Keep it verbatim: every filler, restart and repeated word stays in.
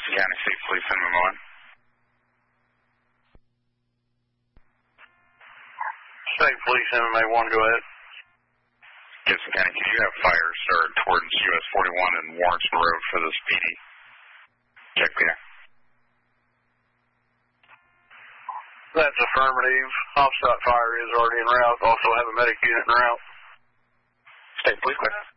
Gibson County State Police M M one. State Police M M A one, go ahead. Gibson County, can you have fire start towards U S forty-one and Warrenton Road for this P D? Check clear. That's affirmative. Offsite fire is already en route. Also have a medic unit en route. State Police, clear.